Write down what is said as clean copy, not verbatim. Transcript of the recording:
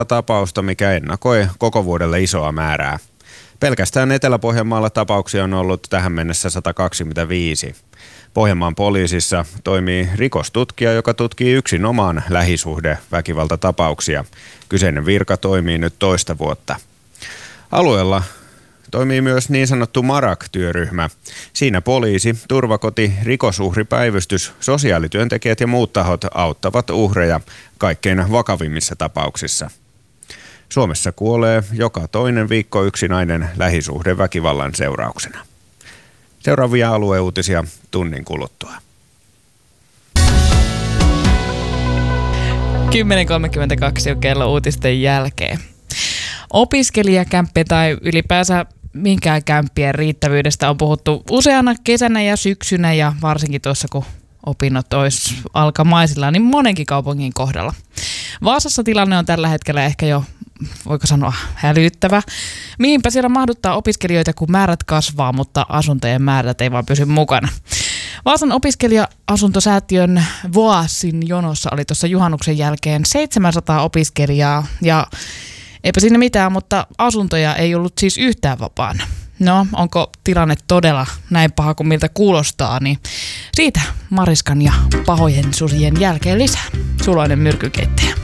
tapausta, mikä ennakoi koko vuodelle isoa määrää. Pelkästään Etelä-Pohjanmaalla tapauksia on ollut tähän mennessä 125. Pohjanmaan poliisissa toimii rikostutkija, joka tutkii yksinomaan lähisuhdeväkivaltatapauksia. Kyseinen virka toimii nyt toista vuotta. Alueella toimii myös niin sanottu MARAK-työryhmä. Siinä poliisi, turvakoti, rikosuhripäivystys, sosiaalityöntekijät ja muut tahot auttavat uhreja kaikkein vakavimmissa tapauksissa. Suomessa kuolee joka toinen viikko yksi nainen lähisuhdeväkivallan seurauksena. Seuraavia alueuutisia tunnin kuluttua. 10.32 on kello uutisten jälkeen. Opiskelijakämppi tai ylipäänsä minkään kämppien riittävyydestä on puhuttu useana kesänä ja syksynä ja varsinkin tuossa kun opinnot olisi alkamaisillaan, niin monenkin kaupungin kohdalla. Vaasassa tilanne on tällä hetkellä ehkä jo, voiko sanoa, hälyttävä. Mihinpä siellä mahduttaa opiskelijoita, kun määrät kasvaa, mutta asuntojen määrät ei vaan pysy mukana. Vaasan opiskelija-asuntosäätiön Voasin jonossa oli tuossa juhannuksen jälkeen 700 opiskelijaa ja eipä siinä mitään, mutta asuntoja ei ollut siis yhtään vapaana. No, onko tilanne todella näin paha kuin miltä kuulostaa, niin siitä Mariskan ja pahojen susien jälkeen lisää. Suloinen myrkykeittäjä.